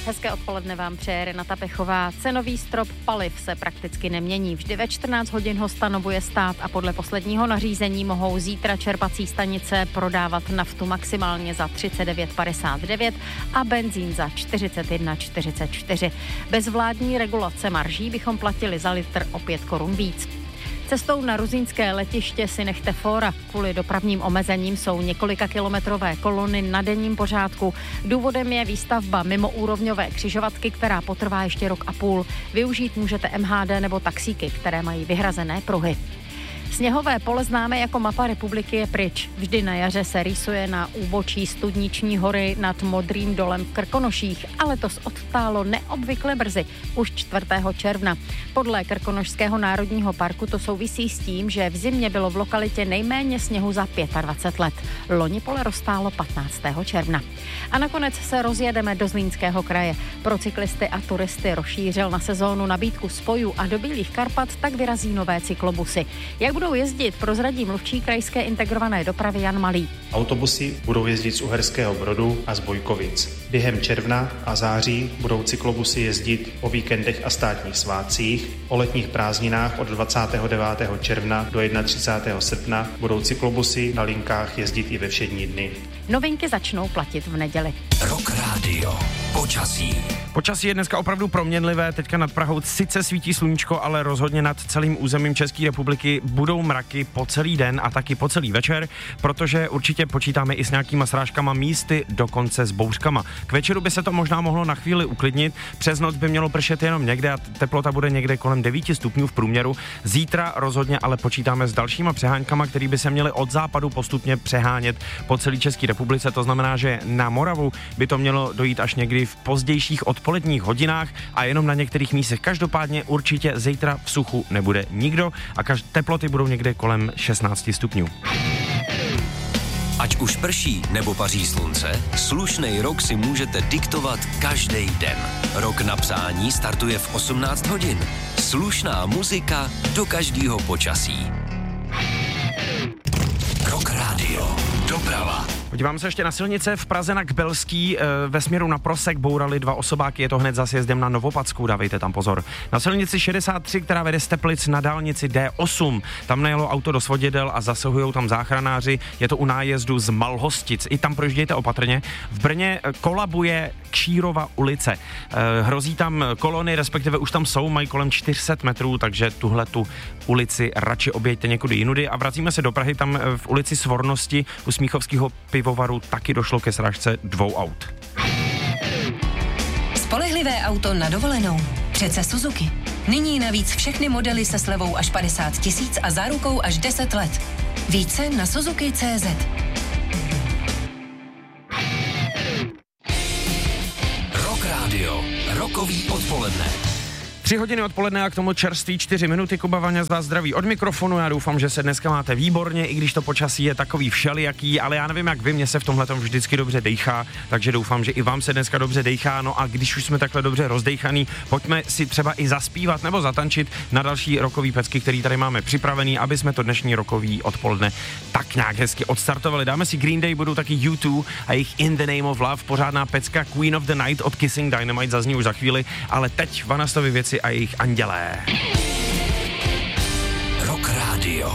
Hezké odpoledne vám přeje Renata Pechová. Cenový strop paliv se prakticky nemění. Vždy ve 14 hodin ho stanovuje stát a podle posledního nařízení mohou zítra čerpací stanice prodávat naftu maximálně za 39,59 a benzín za 41,44. Bez vládní regulace marží bychom platili za litr o 5 korun víc. Cestou na rusínské letiště si nechte fóra. Kvůli dopravním omezením jsou několikakilometrové kolony na denním pořádku. Důvodem je výstavba mimoúrovňové křižovatky, která potrvá ještě rok a půl. Využít můžete MHD nebo taxíky, které mají vyhrazené pruhy. Sněhové pole známé jako mapa republiky je pryč. Vždy na jaře se rýsuje na úbočí Studniční hory nad Modrým dolem v Krkonoších, ale letos odtálo neobvykle brzy, už 4. června. Podle Krkonošského národního parku to souvisí s tím, že v zimě bylo v lokalitě nejméně sněhu za 25 let. Loni pole roztálo 15. června. A nakonec se rozjedeme do Zlínského kraje. Pro cyklisty a turisty rozšířil na sezónu nabídku spojů a do Bílých Karpat tak vyrazí nové cyklobusy. Jak budou jezdit, prozradí mluvčí krajské integrované dopravy Jan Malý. Autobusy budou jezdit z Uherského Brodu a z Bojkovic. Během června a září budou cyklobusy jezdit o víkendech a státních svátcích. O letních prázdninách od 29. června do 31. srpna budou cyklobusy na linkách jezdit i ve všední dny. Novinky začnou platit v neděli. Rock Radio. Počasí. Počasí je dneska opravdu proměnlivé, teďka nad Prahou sice svítí sluníčko, ale rozhodně nad celým územím České republiky budou mraky po celý den a taky po celý večer, protože určitě počítáme i s nějakýma srážkama, místy dokonce s bouřkama. K večeru by se to možná mohlo na chvíli uklidnit, přes noc by mělo pršet jenom někde a teplota bude někde kolem 9 stupňů v průměru. Zítra rozhodně ale počítáme s dalšíma přeháňkama, které by se měly od západu postupně přehánět po celé České republice. To znamená, že na Moravu by to mělo dojít až někdy v pozdějších odpoledních hodinách a jenom na některých místech. Každopádně určitě zítra v suchu nebude nikdo a teploty budou někde kolem 16 stupňů. Ať už prší nebo paří slunce, slušnej rok si můžete diktovat každý den. Rok na psání startuje v 18 hodin. Slušná muzika do každého počasí. Rock Radio. Doprava. Podívám se ještě na silnice. V Praze na Kbelský ve směru na Prosek bourali 2 osobáky, je to hned za sjezdem na Novopadskou, dávejte tam pozor. Na silnici 63, která vede z Teplic na dálnici D8, tam najelo auto do svodidel a zasahujou tam záchranáři, je to u nájezdu z Malhostic, i tam projíždějte opatrně. V Brně kolabuje Kšírova ulice, hrozí tam kolony, respektive už tam jsou, mají kolem 400 metrů, takže tuhle tu ulici radši objeďte někudy jinudy a vracíme se do Prahy, tam v ulici Svornosti u Smíchovského pivovaru taky došlo ke srážce 2 aut. Spolehlivé auto na dovolenou. Přece Suzuki. Nyní navíc všechny modely se slevou až 50 000 a zárukou až 10 let. Více na Suzuki.cz. Rock Radio. Rokový odpoledne. 3 hodiny odpoledne a k tomu čerstvý 4 minuty. Kuba Vaňa z vás zdraví od mikrofonu. Já doufám, že se dneska máte výborně, i když to počasí je takový všelijaký, ale já nevím jak vy, mně se v tomhletom vždycky dobře dejchá, takže doufám, že i vám se dneska dobře dejchá. No a když už jsme takhle dobře rozdejchaný, pojďme si třeba i zaspívat nebo zatančit na další rokový pecky, který tady máme připravený, aby jsme to dnešní rokový odpoledne tak nějak hezky odstartovali. Dáme si Green Day, budou taky U2 a jejich In the Name of Love, pořádná pecka Queen of the Night od Kissing Dynamite zazní už za chvíli, ale teď Vanastovy věci a jejich Andělé. Rock Radio.